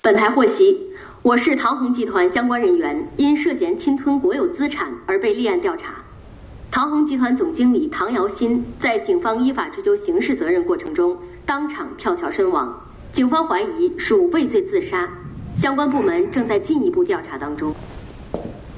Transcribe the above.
本台获悉，我市唐鸿集团相关人员因涉嫌侵吞国有资产而被立案调查。唐鸿集团总经理唐尧新在警方依法追究刑事责任过程中当场跳桥身亡，警方怀疑属畏罪自杀，相关部门正在进一步调查当中。